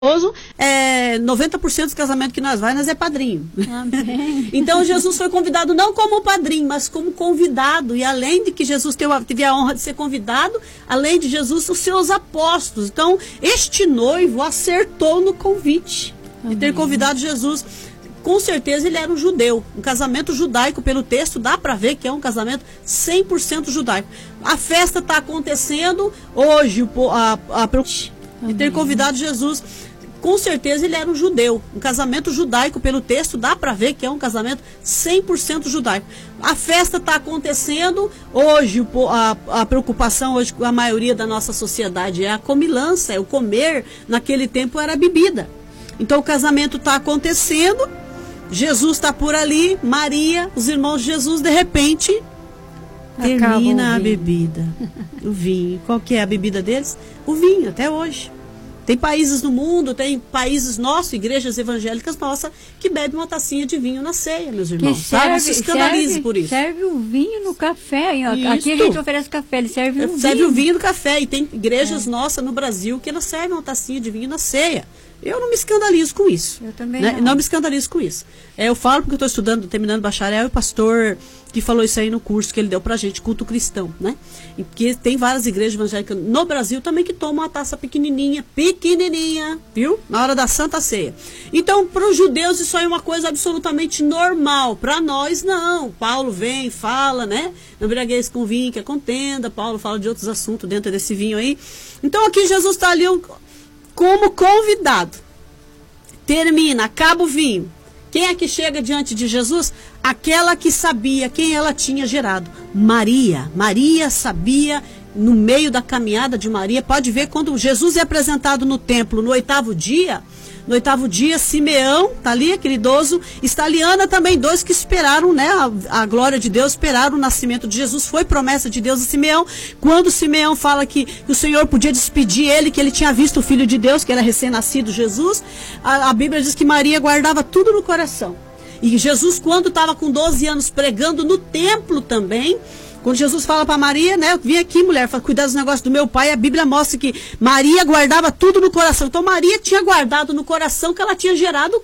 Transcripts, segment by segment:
90% dos casamentos que nós é padrinho. Então Jesus foi convidado não como padrinho, mas como convidado. E além de que Jesus teve a honra de ser convidado, além de Jesus, os seus apóstolos. Então este noivo acertou no convite de ter convidado Jesus. Com certeza ele era um judeu, um casamento judaico, pelo texto dá para ver que é um casamento 100% judaico. A festa está acontecendo hoje, de ter convidado Jesus. Com certeza ele era um judeu, um casamento judaico, pelo texto dá para ver que é um casamento 100% judaico. A festa está acontecendo hoje, a preocupação hoje com a maioria da nossa sociedade é a comilança, é o comer. Naquele tempo era a bebida. Então o casamento está acontecendo, Jesus está por ali, Maria, os irmãos de Jesus, de repente termina a bebida, o vinho. Qual que é a bebida deles? O vinho, até hoje. Tem países no mundo, tem países nossos, igrejas evangélicas nossas, que bebem uma tacinha de vinho na ceia, meus irmãos. Não se escandalize por isso. Serve o vinho no café. Aqui a gente oferece café, ele serve o vinho. Serve o vinho no café. E tem igrejas nossas no Brasil que elas servem uma tacinha de vinho na ceia. Eu não me escandalizo com isso. Eu também não me escandalizo com isso. Eu falo porque eu estou estudando, terminando bacharel, e o pastor que falou isso aí no curso que ele deu pra gente, culto cristão, né? E porque tem várias igrejas evangélicas no Brasil também que tomam uma taça pequenininha, viu? Na hora da Santa Ceia. Então, para os judeus isso aí é uma coisa absolutamente normal. Para nós, não. Paulo vem, fala, né? Não embriagueis com vinho, que é contenda. Paulo fala de outros assuntos dentro desse vinho aí. Então, aqui Jesus está ali como convidado. Termina, acaba o vinho. Quem é que chega diante de Jesus? Aquela que sabia quem ela tinha gerado. Maria. Maria sabia, no meio da caminhada de Maria, pode ver quando Jesus é apresentado no templo no oitavo dia. No oitavo dia, Simeão, tá ali, aquele idoso, está ali Ana também, dois que esperaram, né, a glória de Deus, esperaram o nascimento de Jesus, foi promessa de Deus a Simeão. Quando Simeão fala que o Senhor podia despedir ele, que ele tinha visto o Filho de Deus, que era recém-nascido Jesus, a Bíblia diz que Maria guardava tudo no coração. E Jesus, quando estava com 12 anos pregando no templo também, quando Jesus fala para Maria, né, vem aqui, mulher, cuidar dos negócios do meu pai, a Bíblia mostra que Maria guardava tudo no coração. Então Maria tinha guardado no coração que ela tinha gerado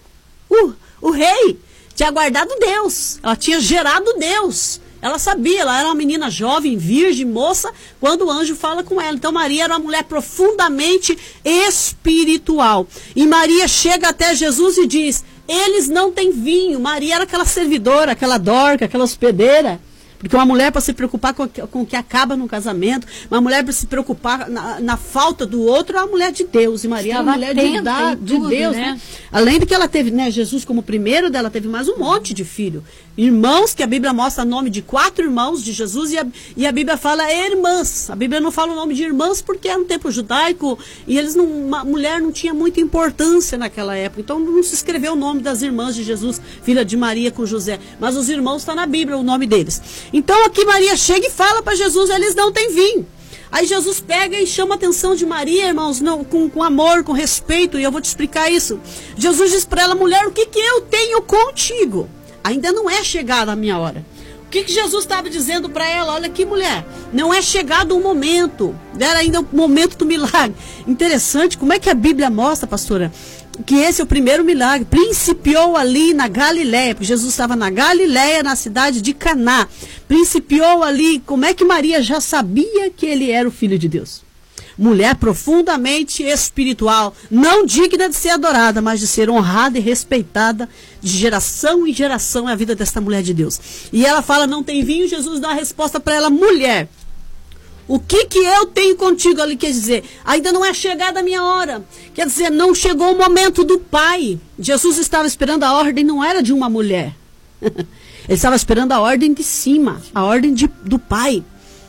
o rei, tinha guardado Deus, ela tinha gerado Deus. Ela sabia, ela era uma menina jovem, virgem, moça, quando o anjo fala com ela. Então Maria era uma mulher profundamente espiritual. E Maria chega até Jesus e diz, eles não têm vinho. Maria era aquela servidora, aquela dorca, aquela hospedeira. Porque uma mulher para se preocupar com o que acaba no casamento, uma mulher para se preocupar na falta do outro, é uma mulher de Deus. E Maria é uma mulher de Deus, né? Além de que ela teve, né, Jesus como primeiro dela, teve mais um monte de filho. Irmãos, que a Bíblia mostra o nome de 4 irmãos de Jesus, e a Bíblia fala irmãs. A Bíblia não fala o nome de irmãs porque era um tempo judaico, e uma mulher não tinha muita importância naquela época. Então não se escreveu o nome das irmãs de Jesus, filha de Maria com José. Mas os irmãos está na Bíblia, o nome deles. Então aqui Maria chega e fala para Jesus, eles não têm vinho. Aí Jesus pega e chama a atenção de Maria, irmãos, com amor, com respeito, e eu vou te explicar isso. Jesus diz para ela, mulher, o que eu tenho contigo? Ainda não é chegada a minha hora. O que Jesus estava dizendo para ela? Olha aqui, mulher, não é chegado o momento. Era ainda o momento do milagre. Interessante, como é que a Bíblia mostra, pastora, que esse é o primeiro milagre. Principiou ali na Galileia, porque Jesus estava na Galileia, na cidade de Caná. Principiou ali, como é que Maria já sabia que ele era o Filho de Deus? Mulher profundamente espiritual, não digna de ser adorada, mas de ser honrada e respeitada de geração em geração, é a vida desta mulher de Deus. E ela fala, não tem vinho, Jesus dá a resposta para ela, mulher, o que eu tenho contigo? Ali quer dizer, ainda não é chegada a minha hora. Quer dizer, não chegou o momento do Pai. Jesus estava esperando a ordem, não era de uma mulher. Ele estava esperando a ordem de cima, a ordem do Pai.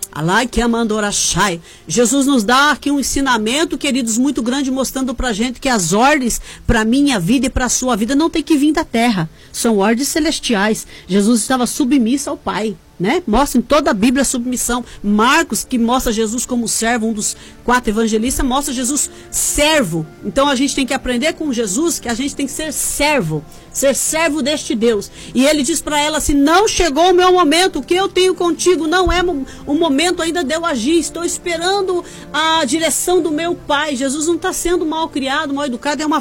Jesus nos dá aqui um ensinamento, queridos, muito grande, mostrando pra gente que as ordens para minha vida e para a sua vida não tem que vir da terra. São ordens celestiais. Jesus estava submisso ao Pai, né? Mostra em toda a Bíblia a submissão. Marcos, que mostra Jesus como servo, um dos 4 evangelistas, mostra Jesus servo. Então a gente tem que aprender com Jesus que a gente tem que ser servo deste Deus. E ele diz para ela assim, não chegou o meu momento, o que eu tenho contigo não é o momento ainda de eu agir, estou esperando a direção do meu Pai. Jesus não está sendo mal criado, mal educado, é uma